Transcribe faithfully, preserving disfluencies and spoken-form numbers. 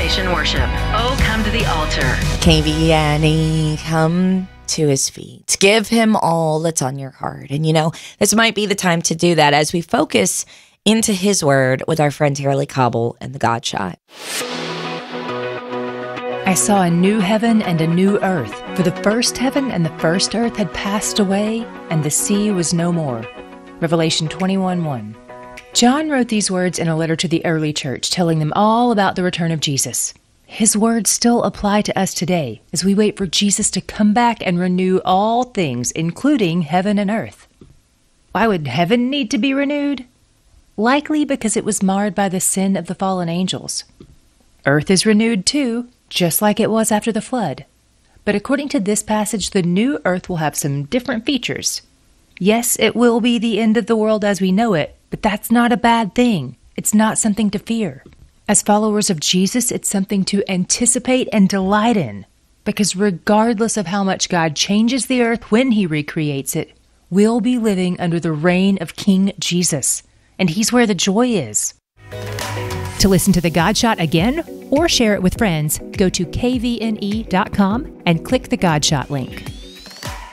Revelation Worship. Oh, come to the altar. K V N E, come to his feet. Give him all that's on your heart. And you know, this might be the time to do that as we focus into his word with our friend Tara Lee Cobble and the God Shot. I saw a new heaven and a new earth, for the first heaven and the first earth had passed away, and the sea was no more. Revelation twenty-one one. John wrote these words in a letter to the early church, telling them all about the return of Jesus. His words still apply to us today, as we wait for Jesus to come back and renew all things, including heaven and earth. Why would heaven need to be renewed? Likely because it was marred by the sin of the fallen angels. Earth is renewed too, just like it was after the flood. But according to this passage, the new earth will have some different features. Yes, it will be the end of the world as we know it, but that's not a bad thing. It's not something to fear. As followers of Jesus, it's something to anticipate and delight in. Because regardless of how much God changes the earth when he recreates it, we'll be living under the reign of King Jesus. And he's where the joy is. To listen to The God Shot again or share it with friends, go to K V N E dot com and click the God Shot link.